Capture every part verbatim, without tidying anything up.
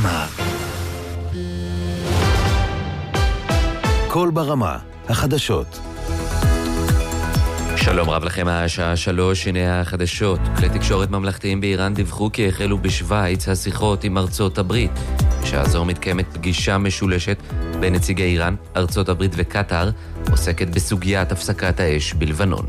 ברמה. קול ברמה, החדשות. שלום רב לכם, השעה שלוש, הנה החדשות. כלי תקשורת ממלכתיים באיראן דיווחו כי החלו בשוויץ השיחות עם ארצות הברית. בשעה זו מתקיימת פגישה משולשת בין נציגי איראן, ארצות הברית וקטר, עוסקת בסוגיית הפסקת האש בלבנון.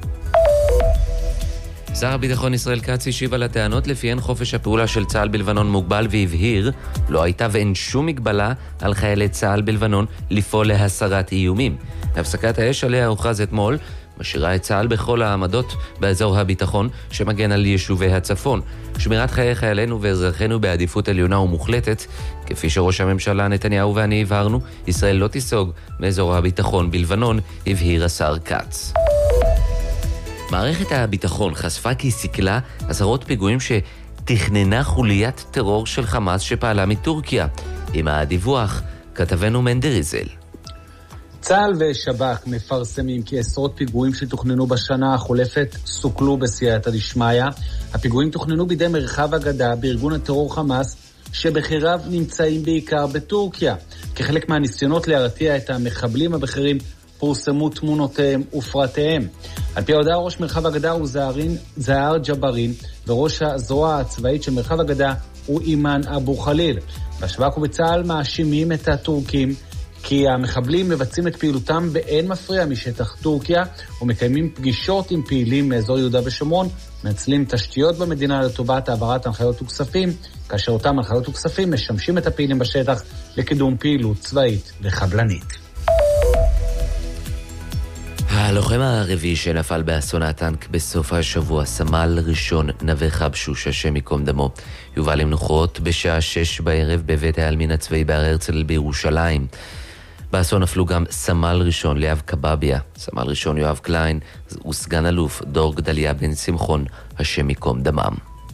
שר הביטחון ישראל כץ השיב על הטענות לפיהן חופש הפעולה של צה"ל בלבנון מוגבל והבהיר, לא הייתה ואין שום מגבלה על חיילי צה"ל בלבנון לפעול להסרת איומים. הפסקת האש עליה הוכרז אתמול משאירה את צה"ל בכל העמדות באזור הביטחון שמגן על יישובי הצפון. שמירת חיי חיילינו ואזרחינו בעדיפות עליונה ומוחלטת, כפי שראש הממשלה נתניהו ואני הבהרנו, ישראל לא תיסוג מאזור הביטחון בלבנון, הבהיר השר כץ. מערכת הביטחון חשפה כי סיכלה עשרות פיגועים שתכננה חוליית טרור של חמאס שפעלה מטורקיה. עם הדיווח, כתבנו מנדריזל. צה"ל ושב"כ מפרסמים כי עשרות פיגועים שתוכננו בשנה החולפת סוכלו בסייעתא דשמיא. הפיגועים תוכננו בידי מרחב הגדה בארגון הטרור חמאס, שבחיריו נמצאים בעיקר בטורקיה. כחלק מהניסיונות להרתיע את המחבלים הבכירים, פורסמו תמונותיהם ופרטיהם. על פי ההודעה, ראש מרחב הגדה הוא זהרין, זהר ג'ברין, וראש הזרוע הצבאית של מרחב הגדה הוא אימן אבו חליל. בשב"כ ובצה"ל מאשימים את הטורקים כי המחבלים מבצעים את פעילותם באין מפריע משטח טורקיה ומקיימים פגישות עם פעילים מאזור יהודה ושומרון, מנצלים תשתיות במדינה לטובת העברת הנחיות וכספים, כאשר אותם הנחיות וכספים משמשים את הפעילים בשטח לקידום פעילות צבאית וחבלנית. הלוחם הרביעי שנפל באסון הטנק בסוף השבוע, סמל ראשון נווה חבשוש, השם ייקום דמו, יובא למנוחות בשעה שש בערב בבית העלמין הצבאי בהר הרצל בירושלים. באסון נפלו גם סמל ראשון ליאב קבביה, סמל ראשון יואב קליין וסגן אלוף דור גדליה בן שמחון, השם ייקום דמם.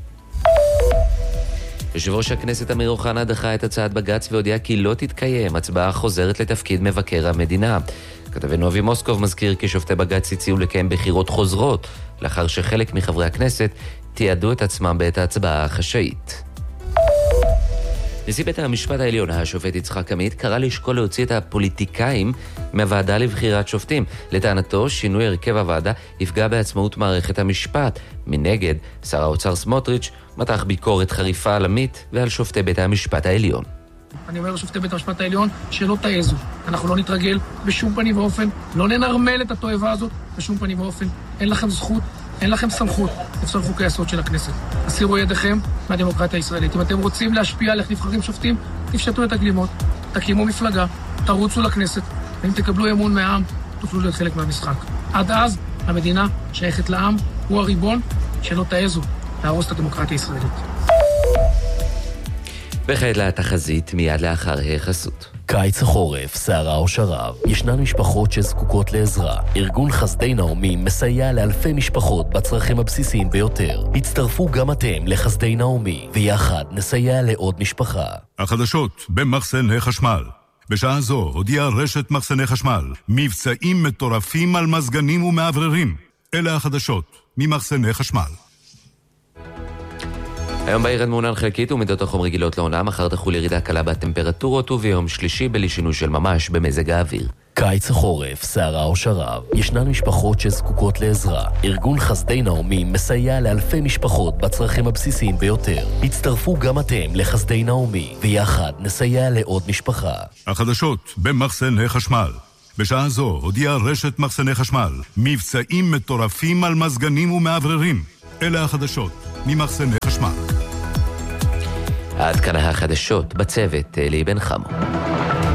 יושב ראש הכנסת אמיר אוחנה דחה את הצעת בג"ץ והודיע כי לא תתקיים הצבעה חוזרת לתפקיד מבקר המדינה. כתבנו אבי מוסקוב מזכיר כי שופטי בג"ץ הציעו לקיים בחירות חוזרות, לאחר שחלק מחברי הכנסת תיעדו את עצמם בעת ההצבעה החשאית. נשיא בית המשפט העליון, השופט יצחק עמית, קרא לשקול להוציא את הפוליטיקאים מהוועדה לבחירת שופטים. לטענתו, שינוי הרכב הוועדה יפגע בעצמאות מערכת המשפט. מנגד, שר האוצר סמוטריץ' מתח ביקורת חריפה על עמית ועל שופטי בית המשפט העליון. אני אומר לשופטי בית המשפט העליון שלא תעזו. אנחנו לא נתרגל בשום פנים ואופן, לא ננרמל את התועבה הזאת בשום פנים ואופן. אין לכם זכות, אין לכם סמכות לפסול חוקי היסוד של הכנסת. הסירו ידיכם מהדמוקרטיה הישראלית. אם אתם רוצים להשפיע על איך נבחרים שופטים, תפשטו את הגלימות, תקימו מפלגה, תרוצו לכנסת, ואם תקבלו אמון מהעם, תוכלו להיות חלק מהמשחק. עד אז, המדינה שייכת לעם, הוא הריבון, שלא תעזו להרוס את הדמוקרטיה הישראלית. וכעת לתחזית מיד לאחר החסות. קיץ החורף, סערה או שרב, ישנן משפחות שזקוקות לעזרה. ארגון חסדי נעמי מסייע לאלפי משפחות בצרכים הבסיסיים ביותר. הצטרפו גם אתם לחסדי נעמי, ויחד נסייע לעוד משפחה. החדשות במחסני חשמל. בשעה זו הודיעה רשת מחסני חשמל מבצעים מטורפים על מזגנים ומעבררים. אלה החדשות ממחסני חשמל. היום בעיר מעונן חלקית ומידות החום רגילות לעונה, מחר תחול ירידה קלה בטמפרטורות וביום שלישי בלי שינוי של ממש במזג האוויר. קיץ החורף, סערה או שרב, ישנן משפחות שזקוקות לעזרה. ארגון חסדי נעמי מסייע לאלפי משפחות בצרכים הבסיסיים ביותר. הצטרפו גם אתם לחסדי נעמי, ויחד נסייע לעוד משפחה. החדשות במחסני חשמל. בשעה זו הודיעה רשת מחסני חשמל מבצעים מטורפים על מזגנים ומעבררים. אלה החדשות ממחסני חשמל. עד כאן החדשות, בצוות אלי בן חמו.